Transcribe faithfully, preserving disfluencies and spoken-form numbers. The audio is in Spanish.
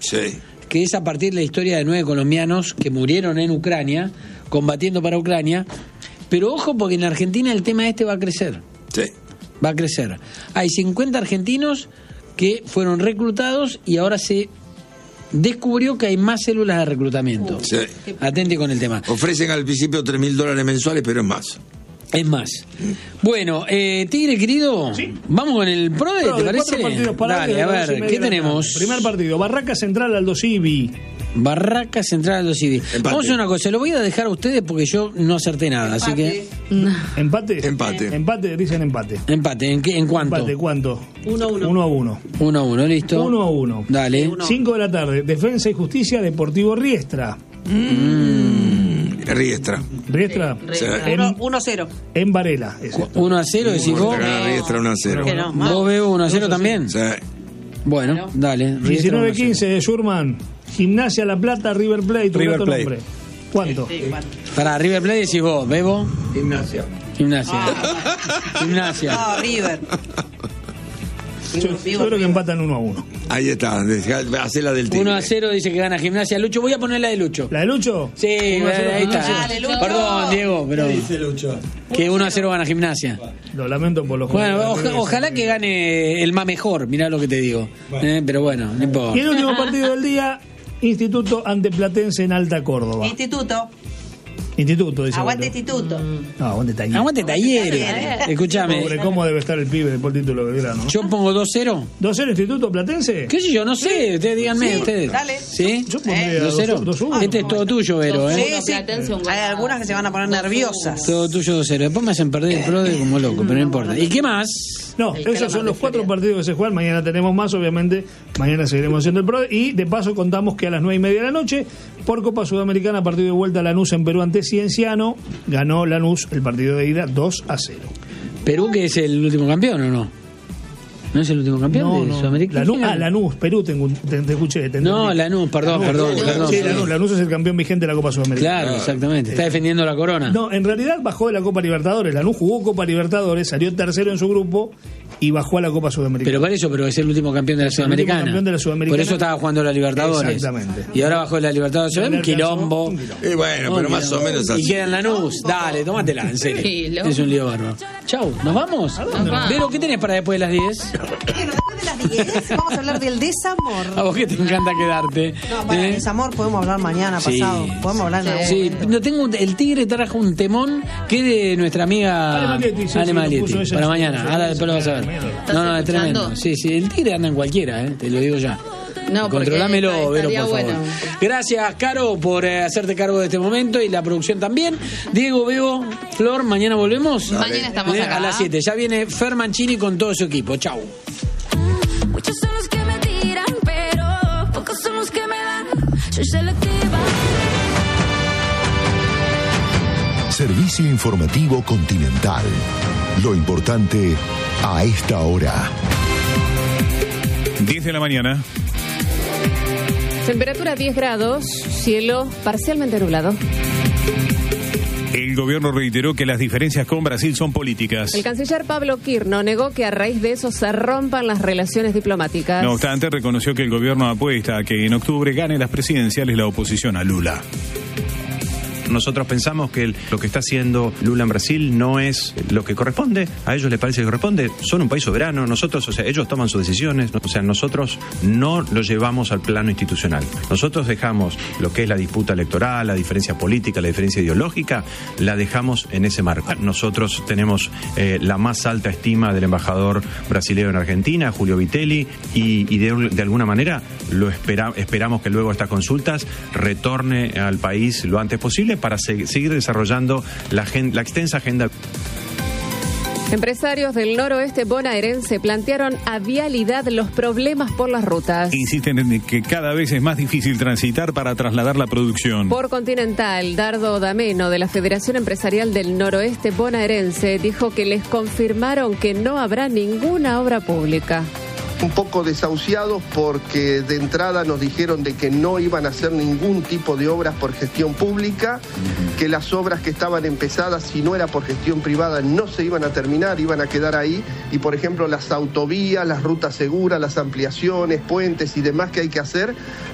Sí. Que es a partir de la historia de nueve colombianos que murieron en Ucrania, combatiendo para Ucrania. Pero ojo, porque en Argentina el tema este va a crecer. Sí. Va a crecer. Hay cincuenta argentinos que fueron reclutados y ahora se descubrió que hay más células de reclutamiento. Sí. Atente con el tema. Ofrecen al principio tres mil dólares mensuales, pero es más. Es más. Bueno, eh, Tigre querido, sí. Vamos con el PRODE, Pro, ¿te parece? Dale, a ver, ¿qué tenemos? Primer partido, Barraca Central Aldo Civi. Barraca Central Aldo Civi. Vamos a hacer una cosa, lo voy a dejar a ustedes porque yo no acerté nada, empate. Así que... ¿Empate? Empate. Empate, dicen empate. Empate, ¿en, qué, en cuánto? Empate, ¿cuánto? uno a uno. uno a uno. uno a uno, listo. uno a uno. Dale. cinco de la tarde, Defensa y Justicia, Deportivo Riestra. Mm. Riestra. Riestra. Sí. uno a cero. En Varela. uno a cero, decís vos. Riestra uno a cero. No, ¿Vos, Bebo, uno a cero también? Sí. Bueno, dale. diecinueve quince de Schurman. Gimnasia La Plata, River Plate. River Plate. Nombre. ¿Cuánto? Sí, bueno. Para River Plate decís vos, Bebo. Gimnasia. Gimnasia. Ah, Gimnasia. No, River. Yo, yo creo que empatan uno a uno. Ahí está, hacé la del Tigre. uno a cero dice que gana Gimnasia. Lucho, voy a poner la de Lucho. ¿La de Lucho? Sí, ahí está. Dale, Lucho. Perdón, Diego, pero... ¿Qué dice Lucho? Que uno a cero gana Gimnasia. Lo lamento por los Bueno, jugadores. oja- ojalá que gane el más mejor, mirá lo que te digo. Eh, pero bueno, no importa. Y el último partido del día, Instituto Anteplatense en Alta Córdoba. Instituto. Instituto, dice. Aguante Beto. instituto. No, aguante Talleres. Aguante Talleres. Talleres. Escuchame, Pobre, ¿cómo debe estar el pibe después del título de Belgrano? yo pongo dos cero. ¿dos cero Instituto Platense? ¿Qué sé yo? No sé, ustedes díganme, Sí, ustedes. dale. ¿Sí? Yo pondría dos cero. dos uno. Este es todo tuyo, Vero, Sí, ¿eh? sí. Hay algunas que se van a poner nerviosas. Todo tuyo dos cero. Después me hacen perder el PRODE como loco, pero no importa. ¿Y qué más? No, esos son los cuatro partidos que se juegan. Mañana tenemos más, obviamente. Mañana seguiremos haciendo el PRO. Y de paso contamos que a las nueve y media de la noche, por Copa Sudamericana, partido de vuelta Lanús en Perú ante Cienciano. Ganó Lanús el partido de ida dos a cero. ¿Perú que es el último campeón o no? ¿No es el último campeón No, de no. Sudamericana? Lanús, ah, Lanús, Perú, te, te, te escuché. Te No, entendí. Lanús, perdón, Lanús, perdón, sí, perdón. Sí, Lanús, Lanús es el campeón vigente de la Copa Sudamericana. Claro, exactamente. Está defendiendo la corona. No, en realidad bajó de la Copa Libertadores. Lanús jugó Copa Libertadores, salió tercero en su grupo y bajó a la Copa Sudamericana. Pero por eso, pero es el último campeón de la Es el último Sudamericana. campeón de la Sudamericana. Por eso estaba jugando la Libertadores. Exactamente. Y ahora bajó de la Libertadores. Un quilombo. Un quilombo. Y bueno, No, pero mira, más o menos así. Y queda en Lanús. Dale, tómatela, en serio. Tranquilo. Es un lío bárbaro. Chau, ¿nos vamos? vamos. Vero, ¿qué tenés para después de las diez? Bueno, después de las diez vamos a hablar del desamor. A vos que te encanta quedarte. No, para ¿Eh? el desamor podemos hablar mañana, Sí. pasado. Podemos hablar en algún Sí, momento. no tengo un- el Tigre trajo un temón que es de nuestra amiga Ale Maglietti, sí, Ale sí, Maglietti, lo puso ella para en su- mañana. en su- Ahora después lo vas a ver. Mañana. ¿Estás No, no, es tremendo. escuchando? Sí, sí, el Tigre anda en cualquiera, ¿eh? Te lo digo ya. No, porque Controlámelo, esta- Vero, estaría por favor. bueno. Gracias, Caro, por eh, hacerte cargo de este momento y la producción también. Diego, Bebo, Flor, mañana volvemos. Mañana estamos Eh, acá. A las siete. Ya viene Fer Mancini con todo su equipo. Chau. Muchos son los que me tiran, pero pocos son los que me dan. Soy selectiva. Servicio informativo Continental. Lo importante a esta hora. diez de la mañana. Temperatura diez grados, cielo parcialmente nublado. El gobierno reiteró que las diferencias con Brasil son políticas. El canciller Pablo Quirno negó que a raíz de eso se rompan las relaciones diplomáticas. No obstante, reconoció que el gobierno apuesta a que en octubre gane las presidenciales la oposición a Lula. Nosotros pensamos que el- lo que está haciendo Lula en Brasil no es lo que corresponde, a ellos les parece que corresponde, son un país soberano, nosotros, o sea, ellos toman sus decisiones, o sea, nosotros no lo llevamos al plano institucional. Nosotros dejamos lo que es la disputa electoral, la diferencia política, la diferencia ideológica, la dejamos en ese marco. Nosotros tenemos eh, la más alta estima del embajador brasileño en Argentina, Julio Vitelli, y, y de, de alguna manera lo espera, esperamos que luego de estas consultas retorne al país lo antes posible para se- seguir desarrollando la, gen- la extensa agenda. Empresarios del noroeste bonaerense plantearon a Vialidad los problemas por las rutas. Insisten en que cada vez es más difícil transitar para trasladar la producción. Por Continental, Dardo Dameno, de la Federación Empresarial del Noroeste Bonaerense, dijo que les confirmaron que no habrá ninguna obra pública. Un poco desahuciados porque de entrada nos dijeron de que no iban a hacer ningún tipo de obras por gestión pública, que las obras que estaban empezadas, si no era por gestión privada, no se iban a terminar, iban a quedar ahí. Y por ejemplo las autovías, las rutas seguras, las ampliaciones, puentes y demás que hay que hacer,